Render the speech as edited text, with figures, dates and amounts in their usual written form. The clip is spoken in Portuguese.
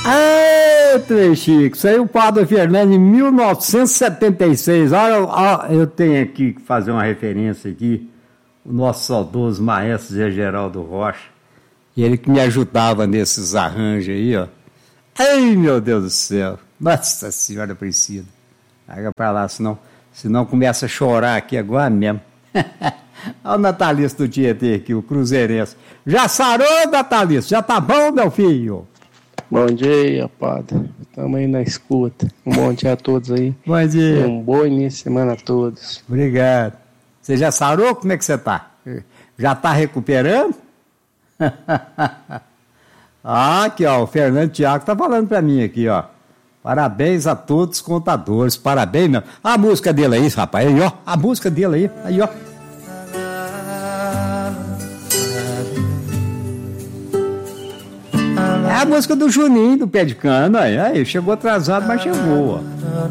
Ei, Chico, isso aí o Padre Fernando em 1976. Olha, eu tenho aqui que fazer uma referência aqui, o nosso saudoso maestro Zé Geraldo Rocha, e ele que me ajudava nesses arranjos aí, ó. Ai, meu Deus do céu, Nossa Senhora Priscila, larga pra lá, senão começa a chorar aqui agora mesmo. Olha o natalício do Tietê aqui, o cruzeirense. Já sarou, natalício? Já tá bom, meu filho? Bom dia, padre. Estamos aí na escuta. Um bom dia a todos aí. Bom dia. E um bom início de semana a todos. Obrigado. Você já sarou? Como é que você tá? Já tá recuperando? Aqui, ó, o Fernando Thiago tá falando pra mim aqui, ó. Parabéns a todos os contadores. Parabéns, meu. A música dele aí, rapaz. Aí, ó. A música dele aí. Aí, ó. É a música do Juninho, do Pé de Cana. Aí, chegou atrasado, mas chegou, ó.